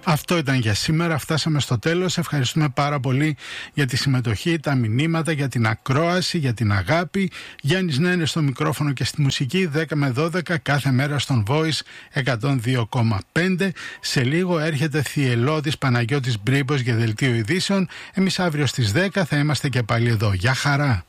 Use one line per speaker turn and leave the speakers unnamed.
Αυτό ήταν για σήμερα. Φτάσαμε στο τέλος. Ευχαριστούμε πάρα πολύ για τη συμμετοχή, τα μηνύματα, για την ακρόαση, για την αγάπη. Γιάννης Νένες στο μικρόφωνο και στη μουσική, 10 με 12 κάθε μέρα στον Voice 102,5. Σε λίγο έρχεται Θιελώδης Παναγιώτης Μπρίμπος για δελτίο ειδήσεων. Εμείς αύριο στις 10 θα είμαστε και πάλι εδώ. Γεια χαρά!